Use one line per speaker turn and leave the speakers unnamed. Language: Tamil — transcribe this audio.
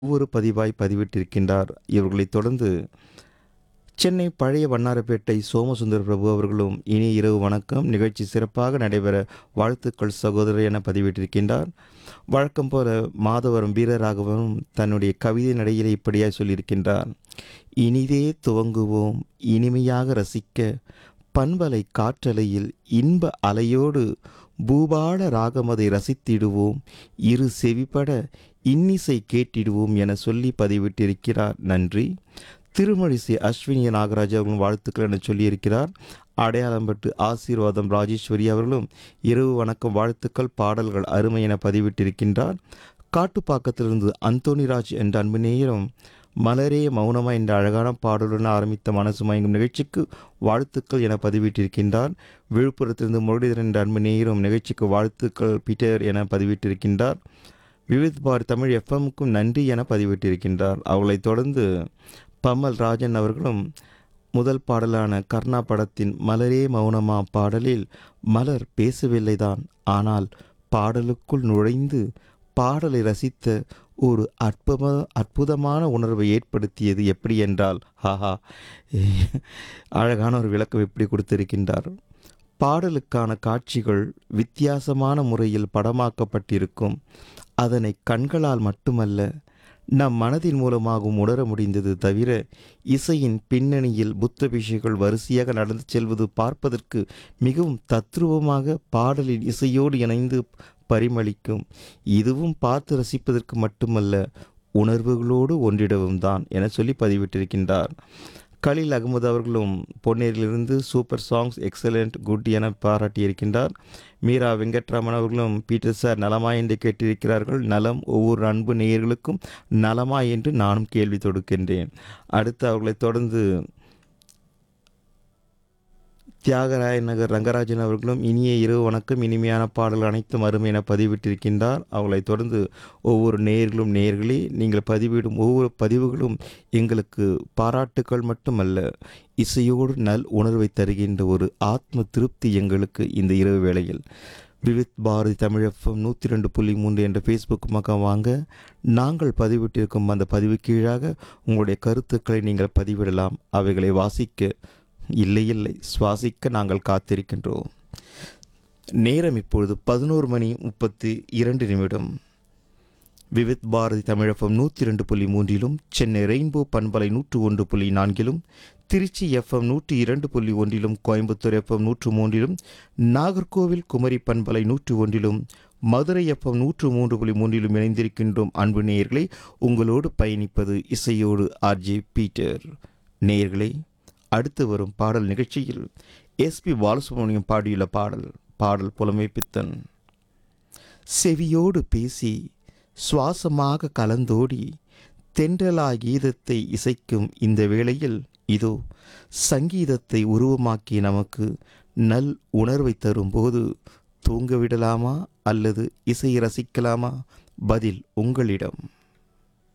ஒவ்வொரு பதிவாய் பதிவிட்டிருக்கின்றார். இவர்களைத் தொடர்ந்து சென்னை பழைய வண்ணாரப்பேட்டை சோமசுந்தர பிரபு அவர்களும் இனிய இரவு வணக்கம், நிகழ்ச்சி சிறப்பாக நடைபெற வாழ்த்துக்கள் சகோதரர் என பதிவிட்டிருக்கின்றார். வழக்கம் போல மாதவரம் வீரராகவனும் தன்னுடைய கவிதை நடையிலே இப்படியாய் சொல்லியிருக்கின்றார். இனிதே துவங்குவோம் இனிமையாக ரசிக்க, பண்பலை காற்றலையில் இன்ப அலையோடு பூபால ராகமதை ரசித்திடுவோம், இரு செவிப்பட இன்னிசை கேட்டிடுவோம் என சொல்லி பதிவிட்டிருக்கிறார். நன்றி. திருமழிசை அஸ்வினி நாகராஜ் அவர்களும் வாழ்த்துக்கள் என சொல்லியிருக்கிறார். அடையாளம்பட்டு ஆசீர்வாதம் ராஜேஸ்வரி அவர்களும் இரவு வணக்கம் வாழ்த்துக்கள், பாடல்கள் அருமை என பதிவிட்டிருக்கின்றார். காட்டுப்பாக்கத்திலிருந்து அந்தோணிராஜ் என்ற அன்பு நேயரும் மலரே மௌனமா என்ற அழகான பாடலுடன் ஆரம்பித்த மனசு மயங்கும் நிகழ்ச்சிக்கு வாழ்த்துக்கள் என பதிவிட்டிருக்கின்றார். விழுப்புரத்திலிருந்து முரளிதரன் என்ற அன்பு நேயரும் நிகழ்ச்சிக்கு வாழ்த்துக்கள் பீட்டர் என பதிவிட்டிருக்கின்றார். விவித் பார் தமிழ் எஃப்எம்க்கும் நன்றி என பதிவிட்டிருக்கின்றார். அவளைத் தொடர்ந்து பம்மல் ராஜன் அவர்களும் முதல் பாடலான கர்ணா படத்தின் மலரே மௌனமா பாடலில் மலர் பேசவில்லைதான், ஆனால் பாடலுக்குள் நுழைந்து பாடலை ரசித்த ஒரு அற்புதமான உணர்வை ஏற்படுத்தியது எப்படி என்றால், ஹாஹா, அழகான ஒரு விளக்கம் எப்படி கொடுத்திருக்கின்றார். பாடலுக்கான காட்சிகள் வித்தியாசமான முறையில் படமாக்கப்பட்டிருக்கும். அதனை கண்களால் மட்டுமல்ல நம் மனதின் மூலமாகவும் உணர முடிந்தது. தவிர இசையின் பின்னணியில் புத்த பிஷைகள் வரிசையாக நடந்து செல்வது பார்ப்பதற்கு மிகவும் தத்ரூபமாக பாடலின் இசையோடு இணைந்து பரிமளிக்கும். இதுவும் பார்த்து ரசிப்பதற்கு மட்டுமல்ல, உணர்வுகளோடு ஒன்றிடவும் தான் என சொல்லி பதிவிட்டிருக்கின்றார். கலீல் அகமது அவர்களும் பொன்னேரியிலிருந்து சூப்பர் சாங்ஸ் எக்ஸலண்ட் குட் என பாராட்டியிருக்கின்றார். மீரா வெங்கட்ராமன் அவர்களும் பீட்டர் சார் நலமா என்று கேட்டிருக்கிறார்கள். நலம், ஒவ்வொரு அன்பு நேயர்களுக்கும் நலமா என்று நானும் கேள்வி தொடுக்கின்றேன். அடுத்து அவர்களைத் தொடர்ந்து தியாகராய நகர் ரங்கராஜன் அவர்களும் இனிய இரவு வணக்கம், இனிமையான பாடல்கள் அனைத்தும் அருமை என பதிவிட்டிருக்கின்றார். அவர்களைத் தொடர்ந்து ஒவ்வொரு நேயர்களே, நீங்கள் பதிவிடும் ஒவ்வொரு பதிவுகளும் எங்களுக்கு பாராட்டுக்கள் மட்டுமல்ல, இசையோடு நல் உணர்வை தருகின்ற ஒரு ஆத்ம திருப்தி எங்களுக்கு இந்த இரவு வேளையில். விவித் பாரதி தமிழ் எஃப்எம் 102.3 என்ற ஃபேஸ்புக் பக்கம் வாங்க. நாங்கள் பதிவிட்டிருக்கும் அந்த பதிவு கீழாக உங்களுடைய கருத்துக்களை நீங்கள் பதிவிடலாம். அவைகளை வாசிக்க இல்லை சுவாசிக்க நாங்கள் காத்திருக்கின்றோம். நேரம் இப்பொழுது 11:32. விவித் பாரதி தமிழகம் 102.3 சென்னை ரெயின்போ பண்பலை 101.4, திருச்சி எஃப்எம் 102.1, கோயம்புத்தூர் எஃப்எம் 103, நாகர்கோவில் குமரி பண்பலை 101, மதுரை எஃப்எம் 103.3 இணைந்திருக்கின்றோம். அன்பு நேயர்களே, உங்களோடு பயணிப்பது இசையோடு ஆர்ஜே பீட்டர். நேயர்களே, அடுத்து வரும் பாடல் நிகழ்ச்சியில் எஸ்பி பாலசுப்ரமணியம் பாடியுள்ள பாடல் புலமை பித்தன். செவியோடு பேசி சுவாசமாக கலந்தோடி தென்றலா கீதத்தை இசைக்கும் இந்த வேளையில் இதோ சங்கீதத்தை உருவமாக்கி நமக்கு நல் உணர்வை தரும்போது தூங்க விடலாமா அல்லது இசை ரசிக்கலாமா? பதில் உங்களிடம்.